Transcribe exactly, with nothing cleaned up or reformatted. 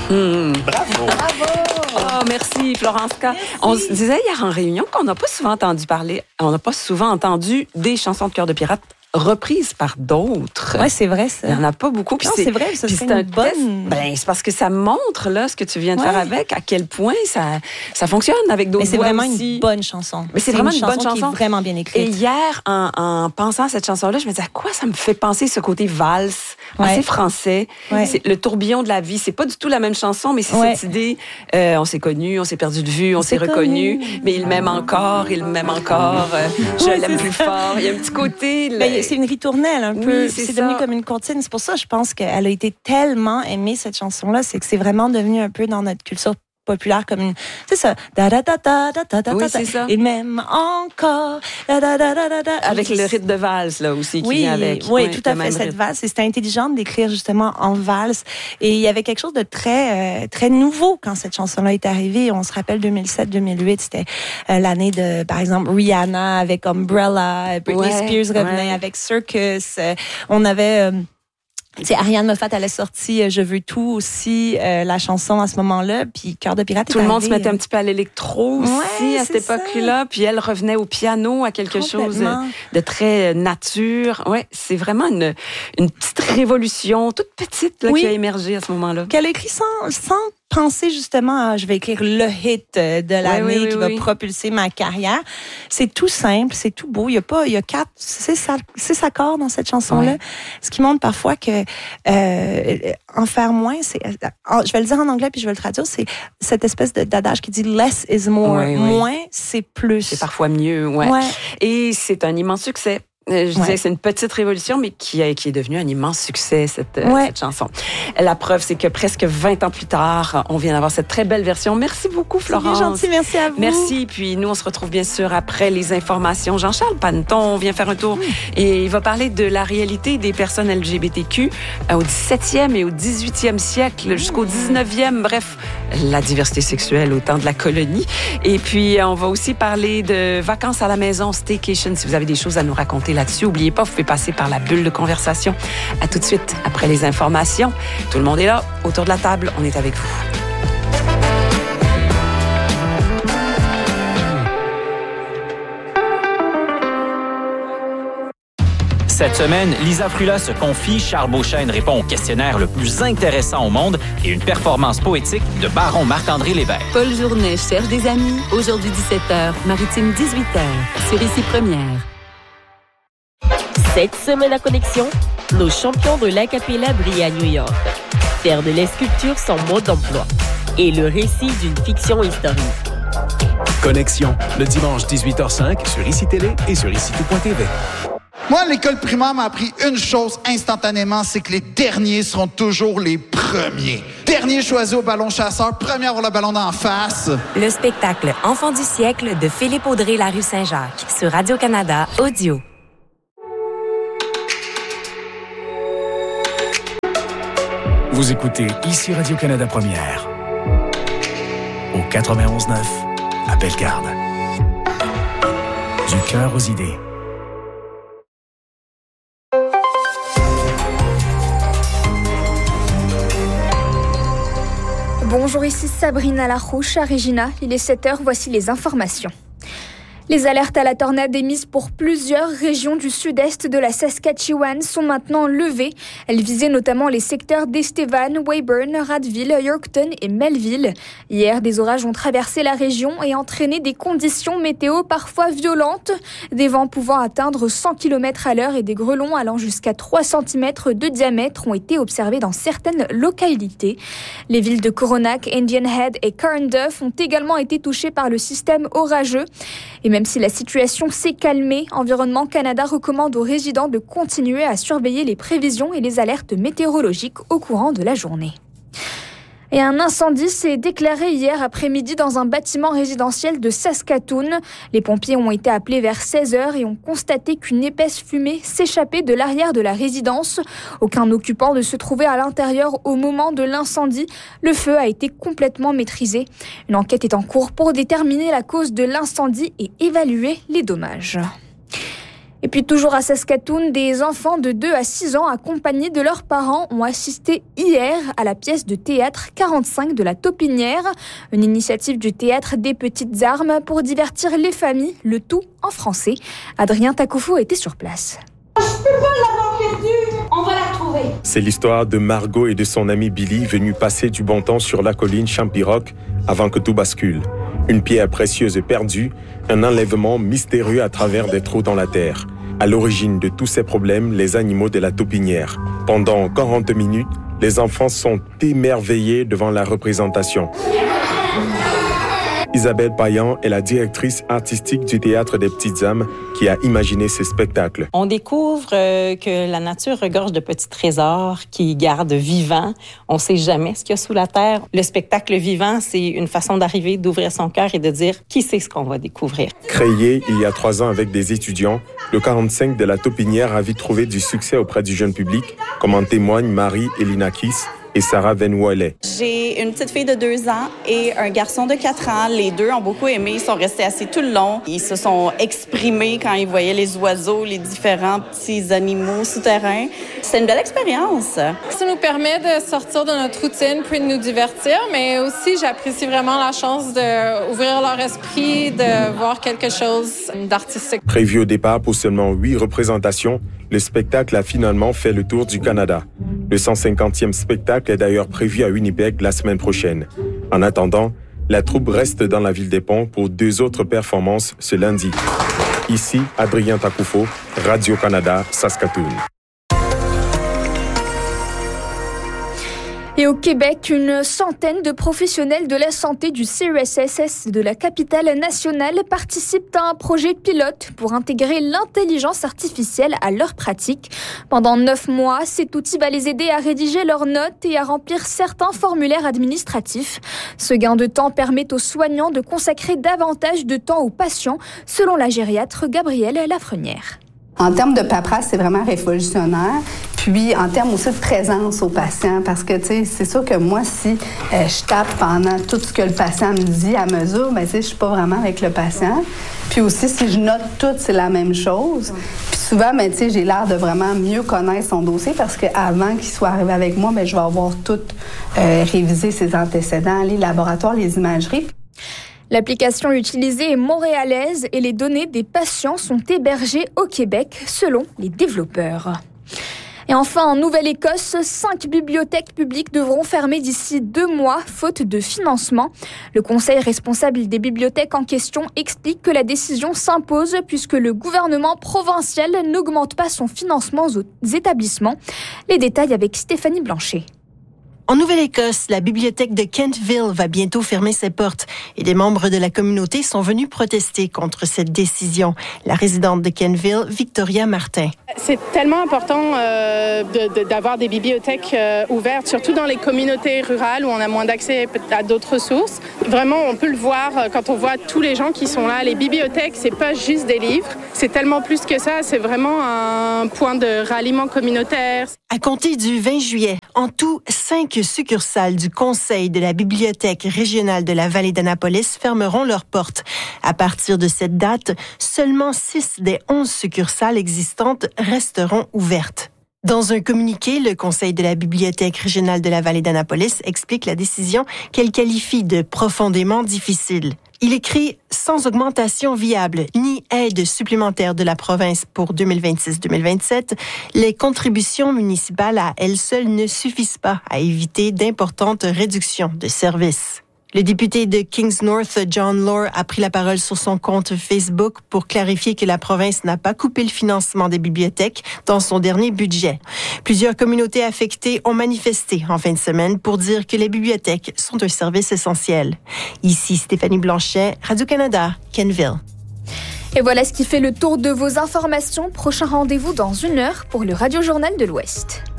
Mmh. Bravo! Bravo! Oh, merci, Florence K. Merci. On se disait hier en réunion qu'on n'a pas souvent entendu parler, on n'a pas souvent entendu des chansons de Cœur de pirate reprises par d'autres. Oui, c'est vrai, ça. Il n'y en a pas beaucoup. Non, c'est, c'est vrai, ça, c'est un une bonne... test. Ben, c'est parce que ça montre, là, ce que tu viens de ouais. faire avec, à quel point ça, ça fonctionne avec d'autres. Mais c'est voix vraiment aussi. une bonne chanson. Mais c'est, c'est vraiment une, une bonne chanson. Qui est vraiment bien écrite. Et hier, en, en pensant à cette chanson-là, je me disais, à quoi ça me fait penser, ce côté valse, ouais. assez français. Ouais. C'est le tourbillon de la vie. C'est pas du tout la même chanson, mais c'est ouais. cette idée, euh, on s'est connus, on s'est perdu de vue, on, on s'est reconnus, mais il m'aime encore, il m'aime encore, euh, je ouais, l'aime plus ça. Fort. Il y a un petit côté... Le... Ben, c'est une ritournelle. Un peu. Oui, c'est c'est ça. devenu comme une comptine. C'est pour ça, je pense qu'elle a été tellement aimée, cette chanson-là. C'est que c'est vraiment devenu un peu dans notre culture populaire comme une... C'est ça. Da, da, da, da, da, da, oui, da, c'est ça. Et même encore... Da, da, da, da, da, avec le rythme de valse, là, aussi, qui oui, vient avec. Oui, ouais, tout à fait, cette valse. Et c'était intelligent d'écrire, justement, en valse. Et il y avait quelque chose de très, euh, très nouveau quand cette chanson-là est arrivée. On se rappelle deux mille sept deux mille huit, c'était euh, l'année de, par exemple, Rihanna avec Umbrella, Britney ouais, Spears revenait ouais. avec Circus. Euh, on avait... Euh, Tu sais, Ariane Moffat, elle a sorti Je veux tout aussi, euh, la chanson à ce moment-là, puis Cœur de pirate tout est le monde arrivé, se mettait un petit peu à l'électro aussi ouais, à cette époque-là, ça. Puis elle revenait au piano à quelque chose de très nature. Ouais, c'est vraiment une une petite révolution toute petite là, oui. qui a émergé à ce moment-là. Qu'elle a écrit sans sans penser justement à je vais écrire le hit de l'année oui, oui, qui oui, va oui. propulser ma carrière. C'est tout simple, c'est tout beau. Il y a pas, il y a quatre, six, six accords dans cette chanson-là. Oui. Ce qui montre parfois que euh, en faire moins, c'est, je vais le dire en anglais puis je vais le traduire, c'est cette espèce de, d'adage qui dit less is more. Oui, oui. Moins, c'est plus. C'est parfois mieux, ouais. ouais. Et c'est un immense succès. Je ouais. disais que c'est une petite révolution, mais qui, a, qui est devenue un immense succès, cette, ouais. cette chanson. La preuve, c'est que presque vingt ans plus tard, on vient d'avoir cette très belle version. Merci beaucoup, Florence. C'est bien gentil, merci à vous. Merci. Puis nous, on se retrouve bien sûr après les informations. Jean-Charles Panneton vient faire un tour mmh. et il va parler de la réalité des personnes L G B T Q au dix-septième et au dix-huitième siècle, mmh. jusqu'au dix-neuvième. Bref, la diversité sexuelle au temps de la colonie. Et puis, on va aussi parler de vacances à la maison, staycation, si vous avez des choses à nous raconter là-dessus. N'oubliez pas, vous pouvez passer par la bulle de conversation. À tout de suite, après les informations. Tout le monde est là, autour de la table, on est avec vous. Cette semaine, Lisa Frula se confie, Charles Beauchesne répond au questionnaire le plus intéressant au monde et une performance poétique de Baron Marc-André Lévesque. Paul Journet cherche des amis. Aujourd'hui dix-sept heures, Maritime dix-huit heures, sur Ici Première. Cette semaine à Connexion, nos champions de l'acapella brillent à New York. Faire de la sculpture son mode d'emploi et le récit d'une fiction historique. Connexion, le dimanche dix-huit heures cinq sur Ici Télé et sur ici tout point t v. Moi, l'école primaire m'a appris une chose instantanément, c'est que les derniers seront toujours les premiers. Dernier choisi au ballon chasseur, premier à avoir le ballon d'en face. Le spectacle Enfant du siècle de Philippe Audrey La Rue Saint-Jacques sur Radio-Canada Audio. Vous écoutez ici Radio-Canada Première. Au quatre-vingt-onze neuf, à Bellegarde. Du cœur aux idées. Bonjour, ici Sabrina Larouche à Regina. Il est sept heures, voici les informations. Les alertes à la tornade émises pour plusieurs régions du sud-est de la Saskatchewan sont maintenant levées. Elles visaient notamment les secteurs d'Estevan, Weyburn, Radville, Yorkton et Melville. Hier, des orages ont traversé la région et entraîné des conditions météo parfois violentes. Des vents pouvant atteindre cent kilomètres à l'heure et des grêlons allant jusqu'à trois centimètres de diamètre ont été observés dans certaines localités. Les villes de Coronach, Indian Head et Carnduff ont également été touchées par le système orageux. Et même si la situation s'est calmée, Environnement Canada recommande aux résidents de continuer à surveiller les prévisions et les alertes météorologiques au courant de la journée. Et un incendie s'est déclaré hier après-midi dans un bâtiment résidentiel de Saskatoon. Les pompiers ont été appelés vers seize heures et ont constaté qu'une épaisse fumée s'échappait de l'arrière de la résidence. Aucun occupant ne se trouvait à l'intérieur au moment de l'incendie. Le feu a été complètement maîtrisé. Une enquête est en cours pour déterminer la cause de l'incendie et évaluer les dommages. Et puis toujours à Saskatoon, des enfants de deux à six ans accompagnés de leurs parents ont assisté hier à la pièce de théâtre quarante-cinq de la Taupinière, une initiative du théâtre des Petites Armes pour divertir les familles, le tout en français. Adrien Takoufou était sur place. Je peux pas l'avoir perdue, on va la retrouver. C'est l'histoire de Margot et de son ami Billy venus passer du bon temps sur la colline Champirock avant que tout bascule. Une pierre précieuse perdue, un enlèvement mystérieux à travers des trous dans la terre. À l'origine de tous ces problèmes, les animaux de la taupinière. Pendant quarante minutes, les enfants sont émerveillés devant la représentation. Isabelle Payan est la directrice artistique du Théâtre des Petites Âmes qui a imaginé ces spectacles. On découvre euh, que la nature regorge de petits trésors qui gardent vivant. On ne sait jamais ce qu'il y a sous la terre. Le spectacle vivant, c'est une façon d'arriver, d'ouvrir son cœur et de dire qui sait ce qu'on va découvrir. Créé il y a trois ans avec des étudiants, le quarante-cinq de la Taupinière a vite trouvé du succès auprès du jeune public, comme en témoignent Marie Elinakis et Sarah Venoualet. J'ai une petite fille de deux ans et un garçon de quatre ans. Les deux ont beaucoup aimé. Ils sont restés assis tout le long. Ils se sont exprimés quand ils voyaient les oiseaux, les différents petits animaux souterrains. C'est une belle expérience. Ça nous permet de sortir de notre routine puis de nous divertir, mais aussi j'apprécie vraiment la chance d'ouvrir leur esprit, de voir quelque chose d'artistique. Prévu au départ pour seulement huit représentations, le spectacle a finalement fait le tour du Canada. Le cent cinquantième spectacle est d'ailleurs prévu à Winnipeg la semaine prochaine. En attendant, la troupe reste dans la ville des Ponts pour deux autres performances ce lundi. Ici, Adrien Takoufou, Radio-Canada, Saskatoon. Et au Québec, une centaine de professionnels de la santé du C E S S S de la capitale nationale participent à un projet pilote pour intégrer l'intelligence artificielle à leurs pratiques. Pendant neuf mois, cet outil va les aider à rédiger leurs notes et à remplir certains formulaires administratifs. Ce gain de temps permet aux soignants de consacrer davantage de temps aux patients, selon la gériatre Gabrielle Lafrenière. En termes de paperasse, c'est vraiment révolutionnaire. Puis, en termes aussi de présence aux patients, parce que, tu sais, c'est sûr que moi, si euh, je tape pendant tout ce que le patient me dit à mesure, bien, tu sais, je suis pas vraiment avec le patient. Puis aussi, si je note tout, c'est la même chose. Puis souvent, bien, tu sais, j'ai l'air de vraiment mieux connaître son dossier parce qu'avant qu'il soit arrivé avec moi, bien, je vais avoir tout euh, révisé ses antécédents, les laboratoires, les imageries. L'application utilisée est montréalaise et les données des patients sont hébergées au Québec, selon les développeurs. Et enfin, en Nouvelle-Écosse, cinq bibliothèques publiques devront fermer d'ici deux mois, faute de financement. Le conseil responsable des bibliothèques en question explique que la décision s'impose puisque le gouvernement provincial n'augmente pas son financement aux établissements. Les détails avec Stéphanie Blanchet. En Nouvelle-Écosse, la bibliothèque de Kentville va bientôt fermer ses portes et des membres de la communauté sont venus protester contre cette décision. La résidente de Kentville, Victoria Martin. C'est tellement important euh, de, de, d'avoir des bibliothèques euh, ouvertes, surtout dans les communautés rurales où on a moins d'accès à d'autres ressources. Vraiment, on peut le voir quand on voit tous les gens qui sont là. Les bibliothèques, c'est pas juste des livres, c'est tellement plus que ça. C'est vraiment un point de ralliement communautaire. À compter du vingt juillet, en tout, cinq succursales du Conseil de la Bibliothèque régionale de la Vallée d'Annapolis fermeront leurs portes. À partir de cette date, seulement six des onze succursales existantes resteront ouvertes. Dans un communiqué, le Conseil de la Bibliothèque régionale de la Vallée d'Annapolis explique la décision qu'elle qualifie de profondément difficile. Il écrit « Sans augmentation viable ni aide supplémentaire de la province pour deux mille vingt-six deux mille vingt-sept, les contributions municipales à elles seules ne suffisent pas à éviter d'importantes réductions de services. » Le député de Kings North, John Lore, a pris la parole sur son compte Facebook pour clarifier que la province n'a pas coupé le financement des bibliothèques dans son dernier budget. Plusieurs communautés affectées ont manifesté en fin de semaine pour dire que les bibliothèques sont un service essentiel. Ici Stéphanie Blanchet, Radio-Canada, Kenville. Et voilà ce qui fait le tour de vos informations. Prochain rendez-vous dans une heure pour le Radio Journal de l'Ouest.